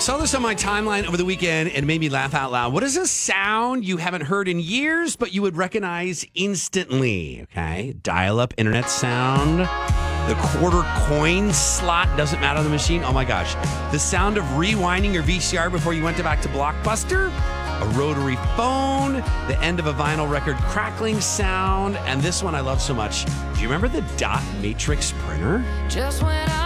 saw this on my timeline over the weekend and it made me laugh out loud. What is a sound you haven't heard in years, but you would recognize instantly? Okay. Dial-up internet sound. The quarter coin slot, doesn't matter the machine. Oh my gosh. The sound of rewinding your VCR before you went back to Blockbuster. A rotary phone. The end of a vinyl record crackling sound. And this one I love so much. Do you remember the dot matrix printer? Just when